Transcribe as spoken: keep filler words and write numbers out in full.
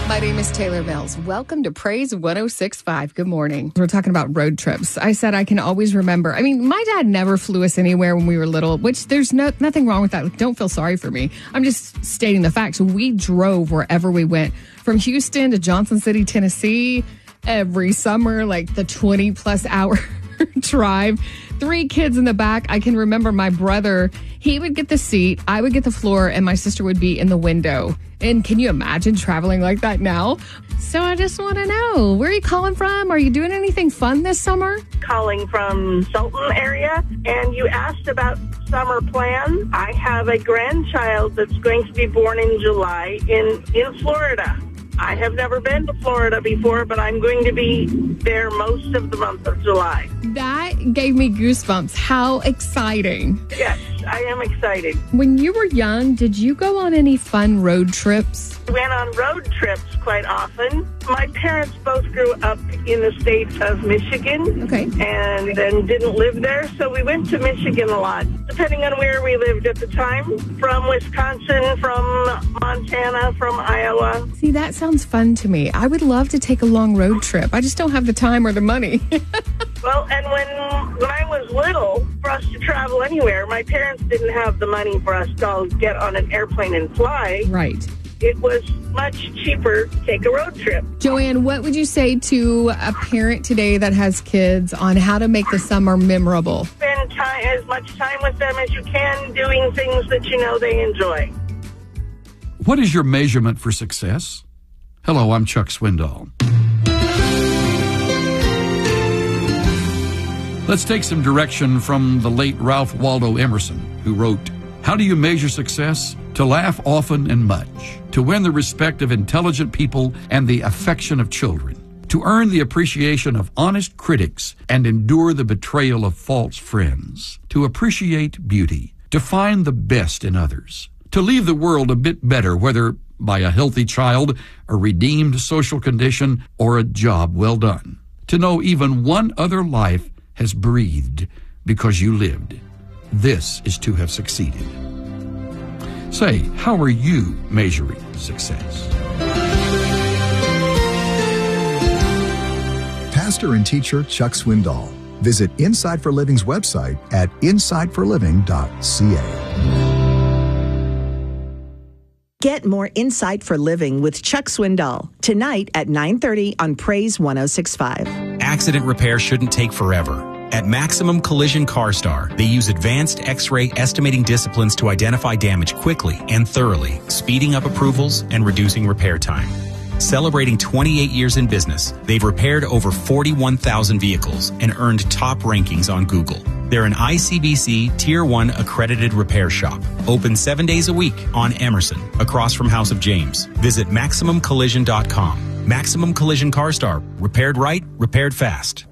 My name is Taylor Mills. Welcome to Praise one oh six point five. Good morning. We're talking about road trips. I said I can always remember. I mean, my dad never flew us anywhere when we were little, which there's no nothing wrong with that. Don't feel sorry for me. I'm just stating the facts. We drove wherever we went, from Houston to Johnson City, Tennessee, every summer, like the twenty plus hour drive. Three kids in the back. I can remember my brother, he would get the seat, I would get the floor, and my sister would be in the window. And can you imagine traveling like that now? So I just want to know, where are you calling from? Are you doing anything fun this summer? Calling from Sultan area, and you asked about summer plans. I have a grandchild that's going to be born in July in, in Florida. I have never been to Florida before, but I'm going to be there most of the month of July. That gave me goosebumps. How exciting. Yes, I am excited. When you were young, did you go on any fun road trips? We went on road trips quite often. My parents both grew up in the state of Michigan. Okay. And then didn't live there, so we went to Michigan a lot, depending on where we lived at the time. From Wisconsin, from Montana, from Iowa. See, that sounds fun to me. I would love to take a long road trip. I just don't have the time or the money. Well, and when when I was little, for us to travel anywhere, my parents didn't have the money for us to all get on an airplane and fly. Right. It was much cheaper to take a road trip. Joanne, what would you say to a parent today that has kids on how to make the summer memorable? Spend time, as much time with them as you can, doing things that you know they enjoy. What is your measurement for success? Hello, I'm Chuck Swindoll. Let's take some direction from the late Ralph Waldo Emerson, who wrote, "How do you measure success? To laugh often and much, to win the respect of intelligent people and the affection of children, to earn the appreciation of honest critics and endure the betrayal of false friends, to appreciate beauty, to find the best in others, to leave the world a bit better, whether by a healthy child, a redeemed social condition, or a job well done, to know even one other life has breathed because you lived. This is to have succeeded." Say, how are you measuring success? Pastor and teacher Chuck Swindoll. Visit Inside for Living's website at inside for living dot c a. Get more Insight for Living with Chuck Swindoll tonight at nine thirty on Praise one oh six point five. Accident repair shouldn't take forever. At Maximum Collision CarStar, they use advanced X-ray estimating disciplines to identify damage quickly and thoroughly, speeding up approvals and reducing repair time. Celebrating twenty-eight years in business, they've repaired over forty-one thousand vehicles and earned top rankings on Google. They're an I C B C Tier one accredited repair shop, open seven days a week on Emerson, across from House of James. Visit maximum collision dot com. Maximum Collision CarStar. Repaired right, repaired fast.